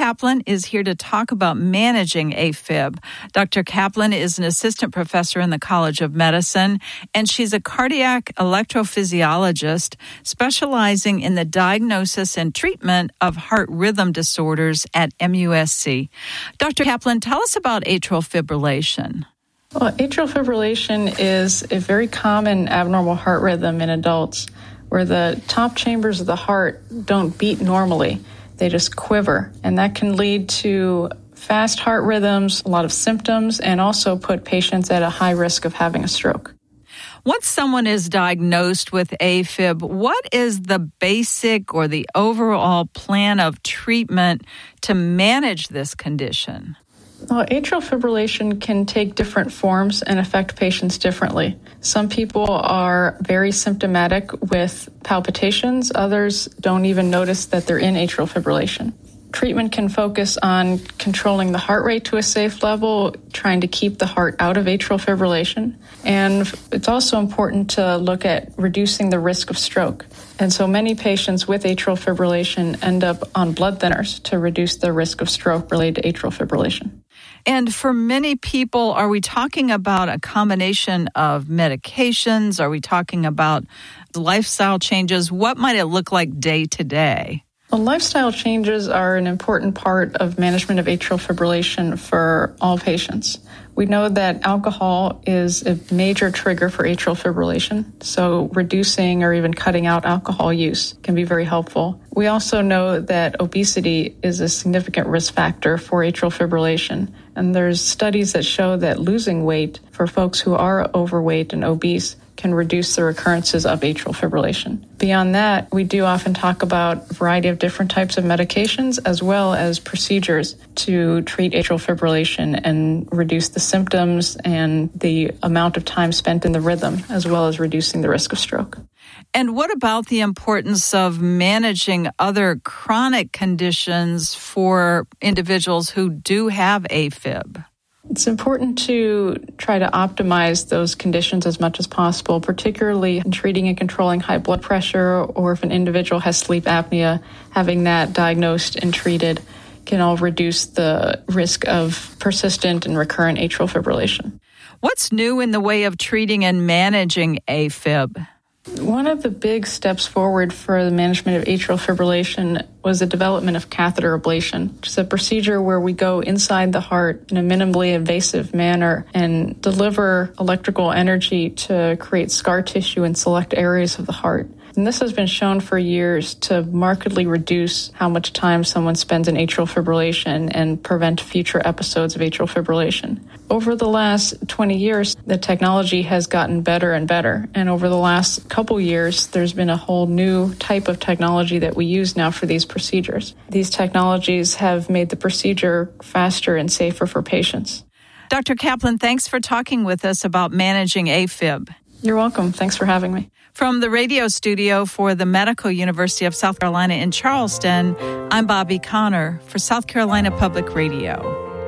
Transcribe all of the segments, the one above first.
Kaplan is here to talk about managing AFib. Dr. Kaplan is an assistant professor in the College of Medicine, and she's a cardiac electrophysiologist specializing in the diagnosis and treatment of heart rhythm disorders at MUSC. Dr. Kaplan, tell us about atrial fibrillation. Well, atrial fibrillation is a very common abnormal heart rhythm in adults where the top chambers of the heart don't beat normally. They just quiver, and that can lead to fast heart rhythms, a lot of symptoms, and also put patients at a high risk of having a stroke. Once someone is diagnosed with AFib, what is the basic or the overall plan of treatment to manage this condition? Well, atrial fibrillation can take different forms and affect patients differently. Some people are very symptomatic with palpitations. Others don't even notice that they're in atrial fibrillation. Treatment can focus on controlling the heart rate to a safe level, trying to keep the heart out of atrial fibrillation. And it's also important to look at reducing the risk of stroke. And so many patients with atrial fibrillation end up on blood thinners to reduce the risk of stroke related to atrial fibrillation. And for many people, are we talking about a combination of medications? Are we talking about lifestyle changes? What might it look like day to day? Well, lifestyle changes are an important part of management of atrial fibrillation for all patients. We know that alcohol is a major trigger for atrial fibrillation, so reducing or even cutting out alcohol use can be very helpful. We also know that obesity is a significant risk factor for atrial fibrillation, and there's studies that show that losing weight for folks who are overweight and obese can reduce the recurrences of atrial fibrillation. Beyond that, we do often talk about a variety of different types of medications as well as procedures to treat atrial fibrillation and reduce the symptoms and the amount of time spent in the rhythm, as well as reducing the risk of stroke. And what about the importance of managing other chronic conditions for individuals who do have AFib? It's important to try to optimize those conditions as much as possible, particularly in treating and controlling high blood pressure, or if an individual has sleep apnea, having that diagnosed and treated can all reduce the risk of persistent and recurrent atrial fibrillation. What's new in the way of treating and managing AFib? One of the big steps forward for the management of atrial fibrillation was the development of catheter ablation, which is a procedure where we go inside the heart in a minimally invasive manner and deliver electrical energy to create scar tissue in select areas of the heart. And this has been shown for years to markedly reduce how much time someone spends in atrial fibrillation and prevent future episodes of atrial fibrillation. Over the last 20 years, the technology has gotten better and better. And over the last couple years, there's been a whole new type of technology that we use now for these procedures. These technologies have made the procedure faster and safer for patients. Dr. Kaplan, thanks for talking with us about managing AFib. You're welcome. Thanks for having me. From the radio studio for the Medical University of South Carolina in Charleston, I'm Bobby Connor for South Carolina Public Radio.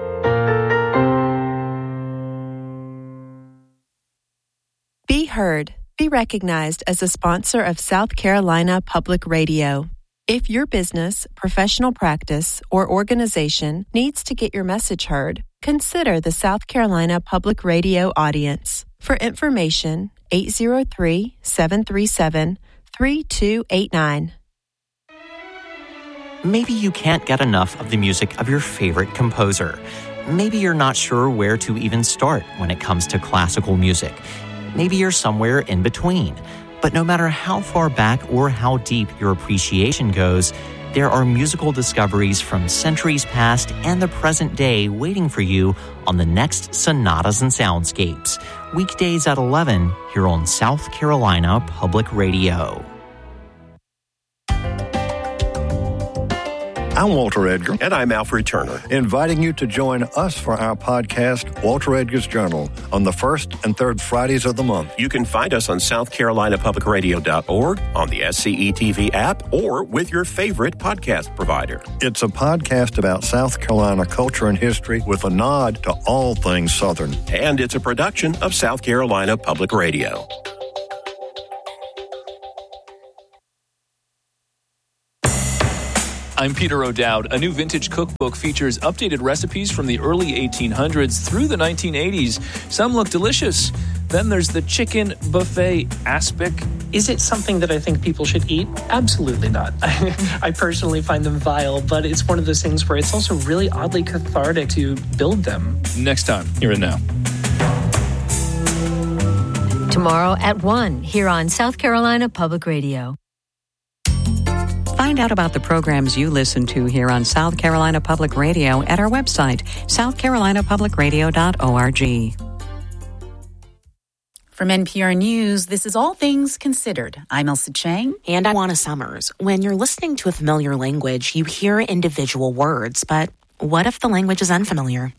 Be heard. Be recognized as a sponsor of South Carolina Public Radio. If your business, professional practice, or organization needs to get your message heard, consider the South Carolina Public Radio audience. For information, 803-737-3289. Maybe you can't get enough of the music of your favorite composer. Maybe you're not sure where to even start when it comes to classical music. Maybe you're somewhere in between. But no matter how far back or how deep your appreciation goes, there are musical discoveries from centuries past and the present day waiting for you on the next Sonatas and Soundscapes. Weekdays at 11 here on South Carolina Public Radio. I'm Walter Edgar. And I'm Alfred Turner. Inviting you to join us for our podcast, Walter Edgar's Journal, on the first and third Fridays of the month. You can find us on southcarolinapublicradio.org, on the SCE TV app, or with your favorite podcast provider. It's a podcast about South Carolina culture and history with a nod to all things Southern. And it's a production of South Carolina Public Radio. I'm Peter O'Dowd. A new vintage cookbook features updated recipes from the early 1800s through the 1980s. Some look delicious. Then there's the chicken buffet aspic. Is it something that I think people should eat? Absolutely not. I personally find them vile, but it's one of those things where it's also really oddly cathartic to build them. Next time, here and now. Tomorrow at 1 here on South Carolina Public Radio. Find out about the programs you listen to here on South Carolina Public Radio at our website, southcarolinapublicradio.org. From NPR News, this is All Things Considered. I'm Elsa Chang. And I'm Juana Summers. When you're listening to a familiar language, you hear individual words, but what if the language is unfamiliar?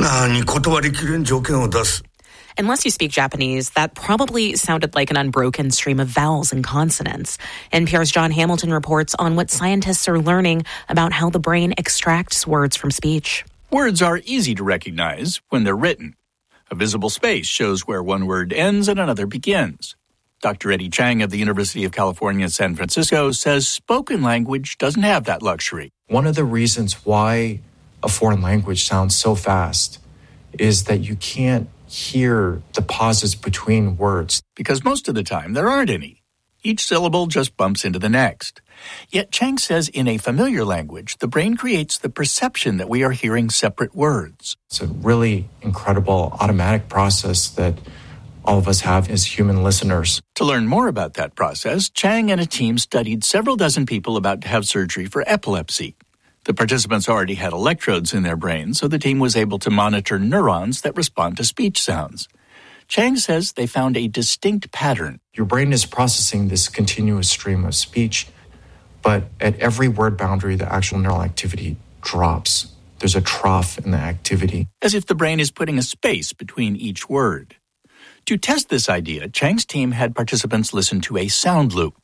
Unless you speak Japanese, that probably sounded like an unbroken stream of vowels and consonants. NPR's John Hamilton reports on what scientists are learning about how the brain extracts words from speech. Words are easy to recognize when they're written. A visible space shows where one word ends and another begins. Dr. Eddie Chang of the University of California, San Francisco says spoken language doesn't have that luxury. One of the reasons why a foreign language sounds so fast is that you can't hear the pauses between words. Because most of the time, there aren't any. Each syllable just bumps into the next. Yet Chang says in a familiar language, the brain creates the perception that we are hearing separate words. It's a really incredible automatic process that all of us have as human listeners. To learn more about that process, Chang and a team studied several dozen people about to have surgery for epilepsy. The participants already had electrodes in their brains, so the team was able to monitor neurons that respond to speech sounds. Chang says they found a distinct pattern. Your brain is processing this continuous stream of speech, but at every word boundary, the actual neural activity drops. There's a trough in the activity. As if the brain is putting a space between each word. To test this idea, Chang's team had participants listen to a sound loop.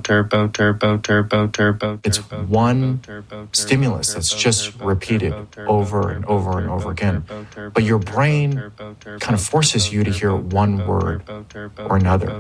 It's one stimulus that's just repeated over and over and over again. But your brain kind of forces you to hear one word or another.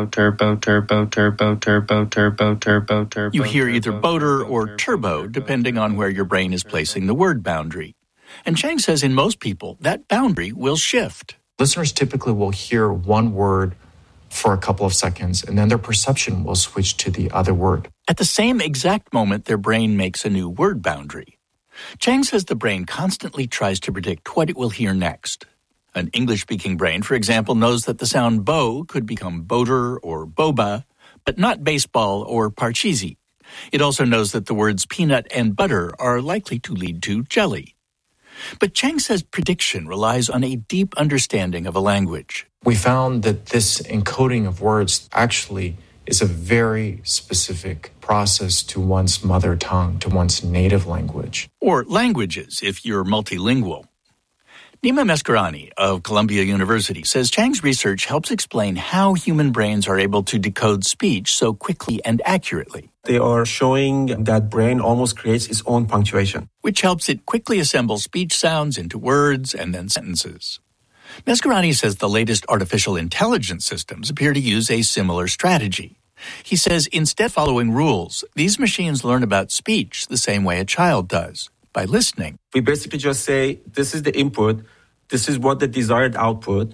You hear either boater or turbo, depending on where your brain is placing the word boundary. And Chang says in most people, that boundary will shift. Listeners typically will hear one word for a couple of seconds, and then their perception will switch to the other word. At the same exact moment, their brain makes a new word boundary. Chang says the brain constantly tries to predict what it will hear next. An English-speaking brain, for example, knows that the sound bow could become boater or boba, but not baseball or parcheesi. It also knows that the words peanut and butter are likely to lead to jelly. But Chang says prediction relies on a deep understanding of a language. We found that this encoding of words actually is a very specific process to one's mother tongue, to one's native language. Or languages, if you're multilingual. Nima Meskarani of Columbia University says Chang's research helps explain how human brains are able to decode speech so quickly and accurately. They are showing that brain almost creates its own punctuation, which helps it quickly assemble speech sounds into words and then sentences. Meskarani says the latest artificial intelligence systems appear to use a similar strategy. He says instead of following rules, these machines learn about speech the same way a child does, by listening. We basically just say, this is the input, this is what the desired output,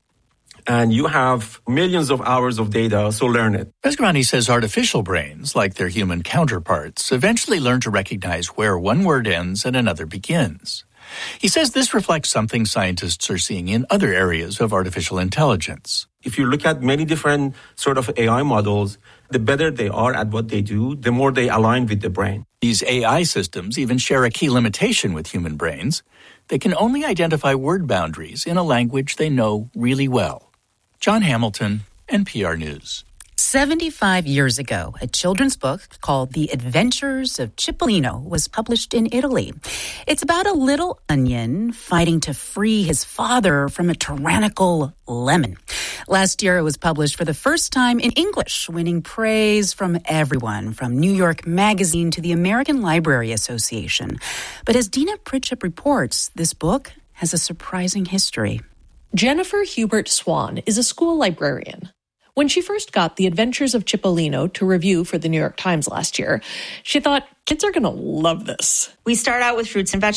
and you have millions of hours of data, so learn it. Meskarani says artificial brains, like their human counterparts, eventually learn to recognize where one word ends and another begins. He says this reflects something scientists are seeing in other areas of artificial intelligence. If you look at many different sort of AI models, the better they are at what they do, the more they align with the brain. These AI systems even share a key limitation with human brains. They can only identify word boundaries in a language they know really well. John Hamilton, NPR News. 75 years ago, a children's book called The Adventures of Cipollino was published in Italy. It's about a little onion fighting to free his father from a tyrannical lemon. Last year, it was published for the first time in English, winning praise from everyone, from New York Magazine to the American Library Association. But as Dina Pritchett reports, this book has a surprising history. Jennifer Hubert Swan is a school librarian. When she first got The Adventures of Cipollino to review for the New York Times last year, she thought, kids are going to love this. We start out with fruits and vegetables.